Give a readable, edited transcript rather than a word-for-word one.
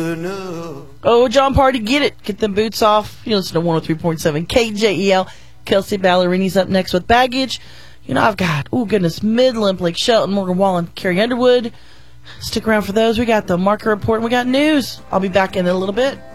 enough. Oh, John Party, get it. Get them boots off. You listen to 103.7 KJEL. Kelsey Ballerini's up next with Baggage. You know, I've got, oh goodness, Midland, Blake Shelton, Morgan Wallen, Carrie Underwood. Stick around for those. We got the Market Report and we got news. I'll be back in a little bit.